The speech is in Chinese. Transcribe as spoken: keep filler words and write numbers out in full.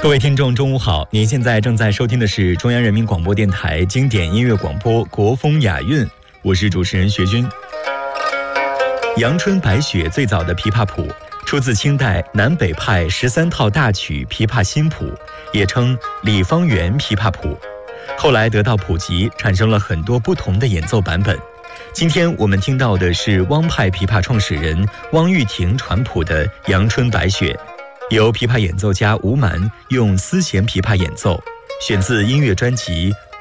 各位听众，中午好！您现在正在收听的是中央人民广播电台经典音乐广播《国风雅韵》，我是主持人学军。阳春白雪最早的琵琶谱出自清代南北派十三套大曲琵琶新谱，也称李方圆琵琶谱。后来得到普及，产生了很多不同的演奏版本。今天我们听到的是汪派琵琶创始人汪玉婷传谱的《阳春白雪》，由琵琶演奏家吴蛮用丝弦琵琶演奏，选自音乐专辑《